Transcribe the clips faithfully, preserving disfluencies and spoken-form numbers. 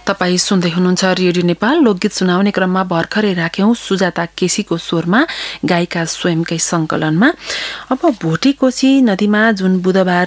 तपाई सुन्दै हुनुहुन्छ रेडियो नेपाल। लोकगीत सुनाउने क्रममा भर्खरै राख्यौं सुजाता केसीको स्वरमा गायिका स्वयंकै संकलनमा। अब भोटेकोशी नदीमा जुन बुधबार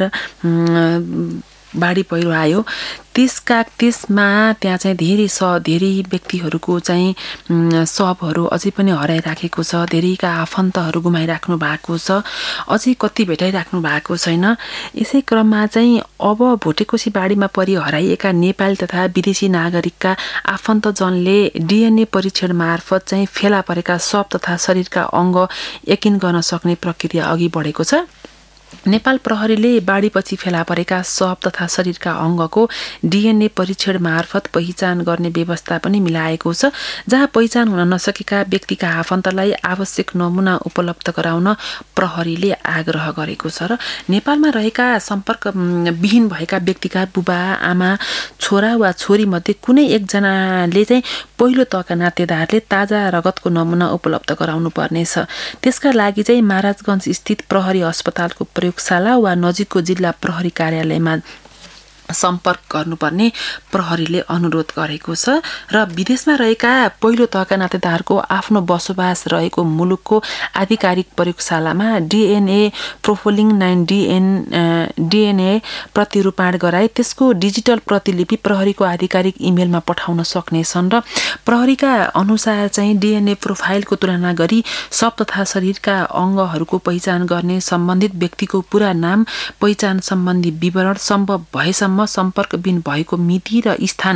बाढी पहिरो आयो त्यसका त्यसमा त्यहाँ चाहिँ धेरै स धेरै व्यक्तिहरूको चाहिँ शवहरू अझै पनि हराइराखेको छ। धेरैका आफन्तहरू गुमाइराख्नु भएको छ, अझै कति भेटाइराख्नु भएको छैन। यसै क्रममा चाहिँ अब भोटेकोशी बाढीमा परि हराइएका नेपाली तथा विदेशी नागरिकका आफन्तजनले डीएनए परीक्षण मार्फत चाहिँ फेला परेका शव तथा शरीरका अङ्ग यकिन गर्न सक्ने प्रक्रिया अघि बढेको छ। नेपाल प्रहरीले बाढीपछि फेला परेका शव तथा शरीरका अङ्गको डीएनए परीक्षण मार्फत पहिचान गर्ने व्यवस्था पनि मिलाएको छ, जहाँ पहिचान हुन नसकेका व्यक्तिका आफन्तलाई आवश्यक नमुना उपलब्ध गराउन प्रहरीले आग्रह गरेको छ। र नेपालमा रहेका सम्पर्क विहीन भएका व्यक्तिका बुबा आमा छोरा वा छोरी मध्ये कुनै एकजनाले चाहिँ पहिलो तहका नातेदारले ताजा रगतको नमुना उपलब्ध गराउनु पर्नेछ। त्यसका लागि चाहिँ महाराजगञ्ज स्थित प्रहरी अस्पतालको प्रयोगशाला वा नजिकको जिल्ला प्रहरी कार्यालयमा सम्पर्क गर्नुपर्ने प्रहरीले अनुरोध गरेको छ। र विदेशमा रहेका पहिलो तहका नातेदारको आफ्नो बसोबास रहेको मुलुकको आधिकारिक प्रयोगशालामा डीएनए प्रोफाइलिङ नाइन डीएन डीएनए प्रतिरूपाण गराए त्यसको डिजिटल प्रतिलिपि प्रहरीको आधिकारिक इमेलमा पठाउन सक्नेछन्। र प्रहरीका अनुसार चाहिँ डीएनए प्रोफाइलको तुलना गरी शव तथा शरीरका अङ्गहरूको पहिचान गर्ने सम्बन्धित व्यक्तिको पूरा नाम, पहिचान सम्बन्धी विवरण, सम्भव भएसम्म सम्पर्कविहीन भएको मिति र स्थान,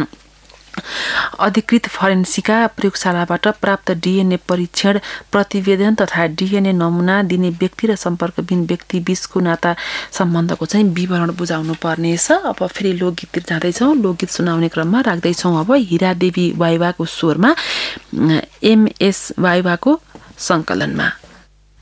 अधिकृत फरेन्सिका प्रयोगशालाबाट प्राप्त डीएनए परीक्षण प्रतिवेदन तथा डीएनए नमुना दिने व्यक्ति र सम्पर्कविहीन व्यक्ति बीचको नाता सम्बन्धको चाहिँ विवरण बुझाउनु पर्नेछ। अब फेरि लोकगीततिर जाँदैछौँ। लोकगीत सुनाउने क्रममा राख्दैछौँ अब हिरादेवी वाइवाको स्वरमा एमएस वाइवाको सङ्कलनमा।